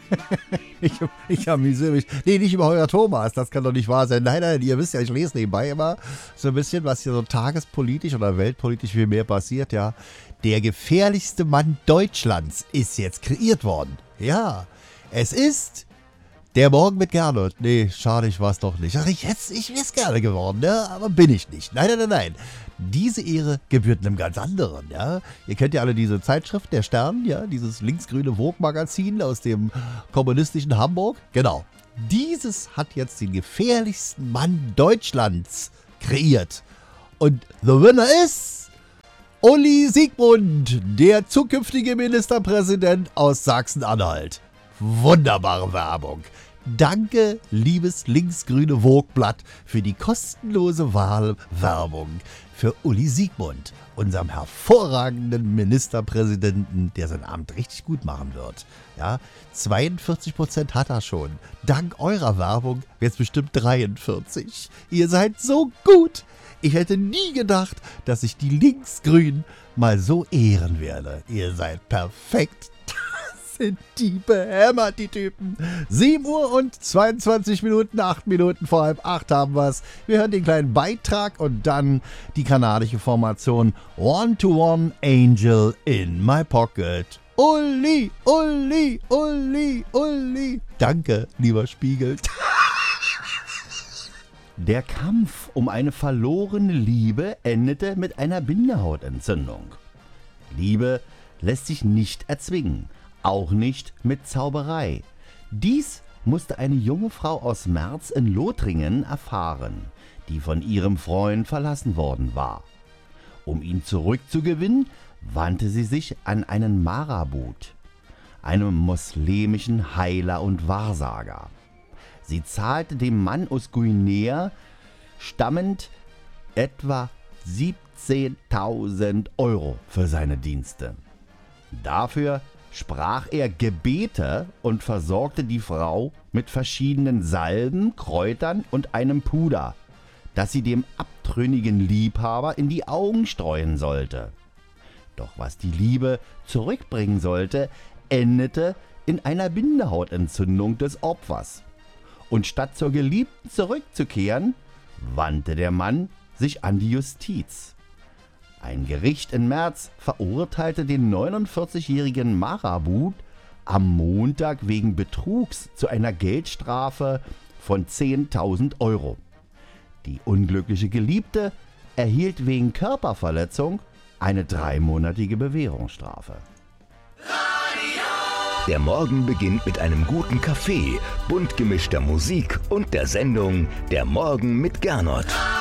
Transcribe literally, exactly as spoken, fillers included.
Ich, ich amüsiere mich. Nee, nicht über Heuer Thomas, das kann doch nicht wahr sein. Nein, nein, ihr wisst ja, ich lese nebenbei immer so ein bisschen, was hier so tagespolitisch oder weltpolitisch viel mehr passiert, ja. Der gefährlichste Mann Deutschlands ist jetzt kreiert worden. Ja, es ist der Morgen mit Gernot. Nee, schade, ich war es doch nicht. Ach, ich, ich wäre es gerne geworden, ne? Aber bin ich nicht. Nein, nein, nein, nein. Diese Ehre gebührt einem ganz anderen, ja. Ihr kennt ja alle diese Zeitschrift, der Stern, ja, dieses linksgrüne Vogue-Magazin aus dem kommunistischen Hamburg. Genau. Dieses hat jetzt den gefährlichsten Mann Deutschlands kreiert. Und the winner ist Uli Siegmund, der zukünftige Ministerpräsident aus Sachsen-Anhalt. Wunderbare Werbung. Danke, liebes linksgrüne Vogue-Blatt, für die kostenlose Wahlwerbung für Uli Siegmund, unserem hervorragenden Ministerpräsidenten, der sein Amt richtig gut machen wird. Ja, zweiundvierzig Prozent hat er schon. Dank eurer Werbung wird es bestimmt dreiundvierzig. Ihr seid so gut. Ich hätte nie gedacht, dass ich die Linksgrünen mal so ehren werde. Ihr seid perfekt. Sind die behämmert, die Typen. sieben Uhr und zweiundzwanzig Minuten, acht Minuten vor halb acht haben wir es. Wir hören den kleinen Beitrag und dann die kanadische Formation One-to-One Angel in my pocket. Uli, Uli, Uli, Uli. Danke, lieber Spiegel. Der Kampf um eine verlorene Liebe endete mit einer Bindehautentzündung. Liebe lässt sich nicht erzwingen. Auch nicht mit Zauberei. Dies musste eine junge Frau aus Merz in Lothringen erfahren, die von ihrem Freund verlassen worden war. Um ihn zurückzugewinnen, wandte sie sich an einen Marabut, einem muslimischen Heiler und Wahrsager. Sie zahlte dem Mann aus Guinea stammend etwa siebzehntausend Euro für seine Dienste. Dafür sprach er Gebete und versorgte die Frau mit verschiedenen Salben, Kräutern und einem Puder, das sie dem abtrünnigen Liebhaber in die Augen streuen sollte. Doch was die Liebe zurückbringen sollte, endete in einer Bindehautentzündung des Opfers. Und statt zur Geliebten zurückzukehren, wandte der Mann sich an die Justiz. Ein Gericht in Merz verurteilte den neunundvierzigjährigen Marabut am Montag wegen Betrugs zu einer Geldstrafe von zehntausend Euro. Die unglückliche Geliebte erhielt wegen Körperverletzung eine dreimonatige Bewährungsstrafe. Der Morgen beginnt mit einem guten Kaffee, bunt gemischter Musik und der Sendung Der Morgen mit Gernot.